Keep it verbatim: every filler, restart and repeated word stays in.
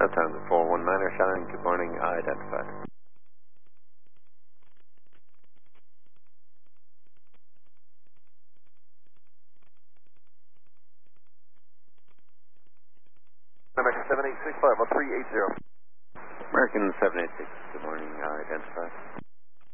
Lufthansa four one niner, Shannon, good morning, identified. American seven eight six five one three eight zero. American seven eight six, good morning, identified.